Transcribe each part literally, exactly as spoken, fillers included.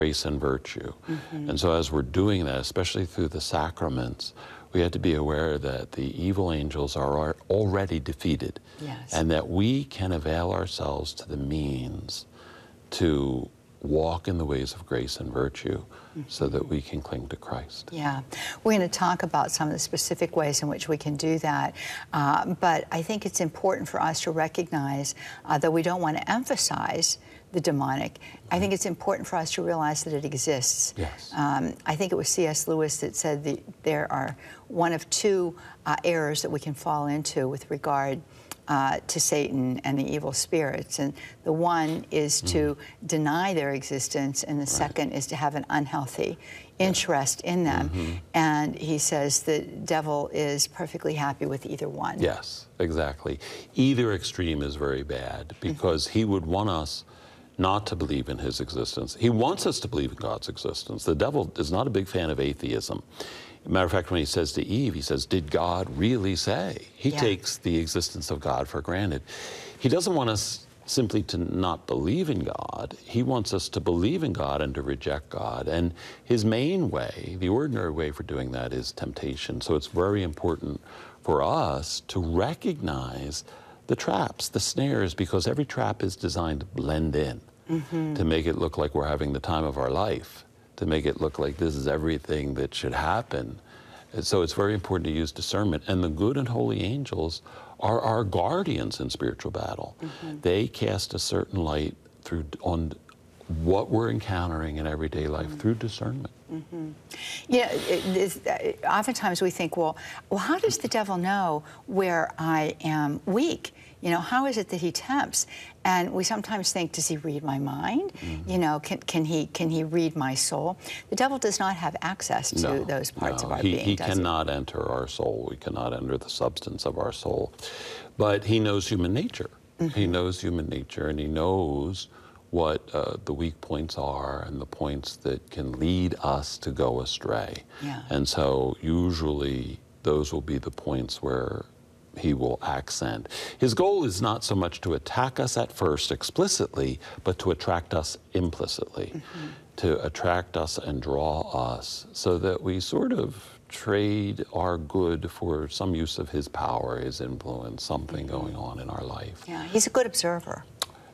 grace and virtue. Mm-hmm. And so as we're doing that, especially through the sacraments, we have to be aware that the evil angels are already defeated. Yes. And that we can avail ourselves to the means to walk in the ways of grace and virtue, mm-hmm. so that we can cling to Christ. Yeah, we're going to talk about some of the specific ways in which we can do that, uh, but I think it's important for us to recognize, uh, that we don't want to emphasize the demonic. I think it's important for us to realize that it exists. Yes. Um, I think it was C S Lewis that said that there are one of two uh, errors that we can fall into with regard Uh, to Satan and the evil spirits. And the one is to mm-hmm. deny their existence, and the right. second is to have an unhealthy interest in them. Mm-hmm. And he says the devil is perfectly happy with either one. Yes, exactly. Either extreme is very bad, because mm-hmm. he would want us not to believe in his existence. He wants us to believe in God's existence. The devil is not a big fan of atheism. Matter of fact, when he says to Eve, he says, did God really say? He yeah. takes the existence of God for granted. He doesn't want us simply to not believe in God. He wants us to believe in God and to reject God. And his main way, the ordinary way for doing that, is temptation. So it's very important for us to recognize the traps, the snares, because every trap is designed to blend in, mm-hmm. to make it look like we're having the time of our life, to make it look like this is everything that should happen. And so it's very important to use discernment. And the good and holy angels are our guardians in spiritual battle. Mm-hmm. They cast a certain light through on what we're encountering in everyday life, mm-hmm. through discernment. Mm-hmm. Yeah, it, it, it, oftentimes we think, well, well, how does the devil know where I am weak? You know, how is it that he tempts? And we sometimes think, does he read my mind? Mm-hmm. You know, can, can he can he read my soul? The devil does not have access to no, those parts no. of our he, being, he does cannot he? enter our soul. We cannot enter the substance of our soul. But he knows human nature. Mm-hmm. He knows human nature, and he knows what uh, the weak points are and the points that can lead us to go astray. Yeah. And so usually those will be the points where he will accent. His goal is not so much to attack us at first explicitly, but to attract us implicitly, mm-hmm. to attract us and draw us so that we sort of trade our good for some use of his power, his influence, something mm-hmm. going on in our life. Yeah, he's a good observer.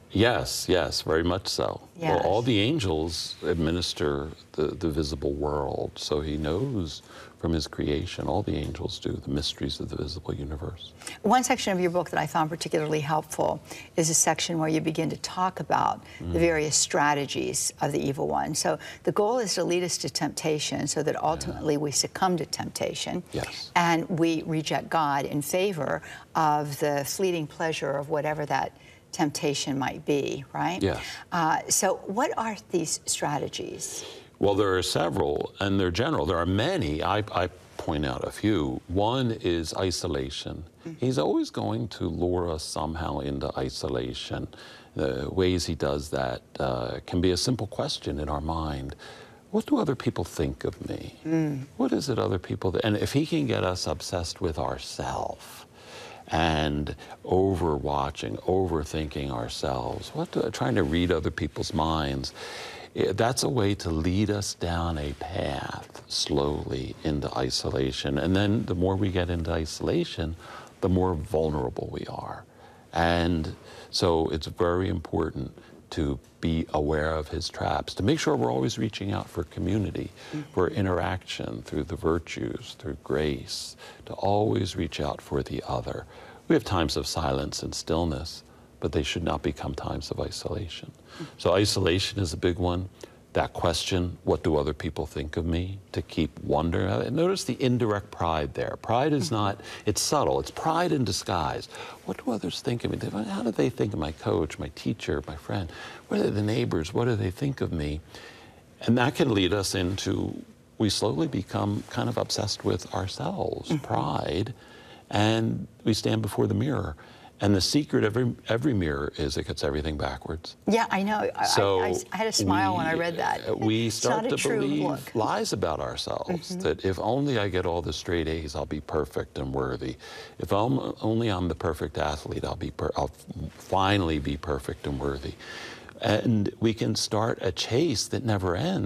Yes, yes, very much so. Yes. Well, all the angels administer the, the visible world, so he knows from his creation, all the angels do, the mysteries of the visible universe. One section of your book that I found particularly helpful is a section where you begin to talk about mm. the various strategies of the evil one. So the goal is to lead us to temptation so that ultimately yeah. we succumb to temptation. Yes. And we reject God in favor of the fleeting pleasure of whatever that temptation might be, right? Yes. Uh, so what are these strategies? Well, there are several, and they're general. There are many. I, I point out a few. One is isolation. Mm-hmm. He's always going to lure us somehow into isolation. The ways he does that uh, can be a simple question in our mind. What do other people think of me? Mm. What is it other people... Th- and if he can get us obsessed with ourself, and overwatching, overthinking ourselves, what do, trying to read other people's minds, that's a way to lead us down a path slowly into isolation. And then the more we get into isolation, the more vulnerable we are. And so it's very important to be aware of his traps, to make sure we're always reaching out for community, mm-hmm. for interaction through the virtues, through grace, to always reach out for the other. We have times of silence and stillness, but they should not become times of isolation. Mm-hmm. So isolation is a big one. That question, what do other people think of me? To keep wondering. Notice the indirect pride there. Pride is not, it's subtle. It's pride in disguise. What do others think of me? How do they think of my coach, my teacher, my friend? What are the neighbors? What do they think of me? And that can lead us into, we slowly become kind of obsessed with ourselves, mm-hmm. pride, and we stand before the mirror. And the secret of every, every mirror is it gets everything backwards. Yeah, I know. So I, I, I had a smile we, when I read that. We start to believe look. lies about ourselves, mm-hmm. that if only I get all the straight A's, I'll be perfect and worthy. If I'm, only I'm the perfect athlete, I'll, be per I'll finally be perfect and worthy. And we can start a chase that never ends.